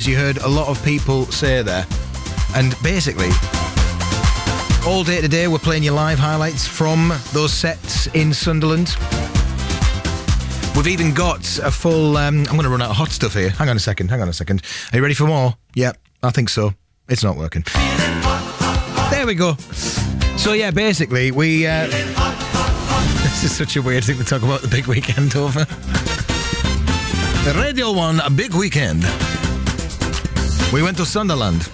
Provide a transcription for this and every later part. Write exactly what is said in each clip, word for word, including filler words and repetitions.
you heard a lot of people say there. And basically, all day today, we're playing you live highlights from those sets in Sunderland. We've even got a full... Um, I'm going to run out of hot stuff here. Hang on a second, hang on a second. Are you ready for more? Yeah, I think so. It's not working. There we go. So yeah, basically, we... Uh, this is such a weird thing to talk about the big weekend over. The Radio one, a big weekend. We went to Sunderland.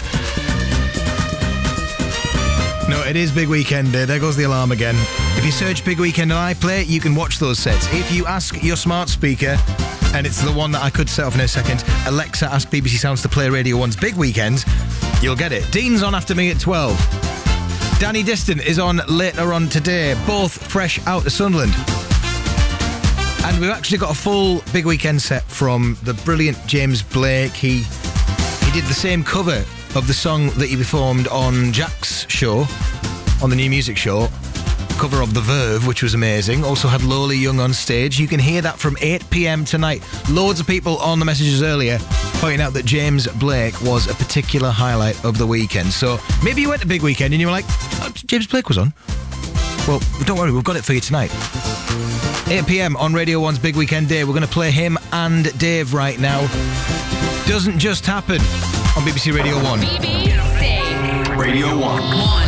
No, it is Big Weekend Day. There goes the alarm again. If you search Big Weekend and iPlay, you can watch those sets. If you ask your smart speaker, and it's the one that I could set off in a second, Alexa, ask B B C Sounds to play Radio one's Big Weekend, you'll get it. Dean's on after me at twelve. Danny Distant is on later on today, both fresh out of Sunderland. And we've actually got a full Big Weekend set from the brilliant James Blake. He, he did the same cover of the song that he performed on Jack's show, on the New Music Show, cover of The Verve, which was amazing. Also had Lola Young on stage. You can hear that from eight p.m. tonight. Loads of people on the messages earlier pointing out that James Blake was a particular highlight of the weekend. So maybe you went to Big Weekend and you were like, oh, James Blake was on. Well, don't worry, we've got it for you tonight. eight p.m. on Radio one's Big Weekend Day. We're going to play him and Dave right now. Doesn't just happen on B B C Radio one. B B C Radio one.